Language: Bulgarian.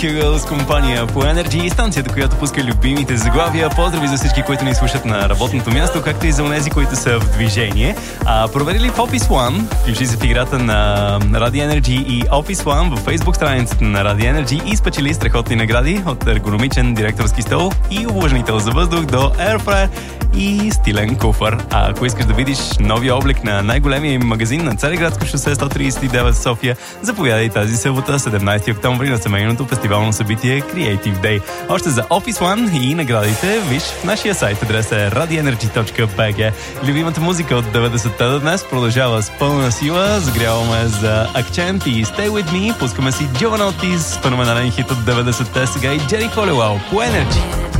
Кирил с компания по Energy, станцията, която пуска любимите заглавия. Поздрави за всички, които ни слушат на работното място, както и за онези, които са в движение. Проверили в Office One, включи се в играта на Radio Energy и Office One във Facebook страницата на Radio Energy и спечели страхотни награди от ергономичен директорски стол и увлажнител за въздух до Airfryer и стилен куфър. Ако искаш да видиш новия облик на най-големия магазин на Цариградско шосе 139 в София, заповядай тази събота, 17 октомври, на семейното фестивално събитие Creative Day. Още за Office One и наградите виж в нашия сайт. Адресът е radioenergy.bg. Любимата музика от 90-та до днес продължава с пълна сила. Загряваме за Акцент и Stay With Me. Пускаме си Jovanotti с феноменален хит от 90-та. Сега и Джери Холилау по Energy.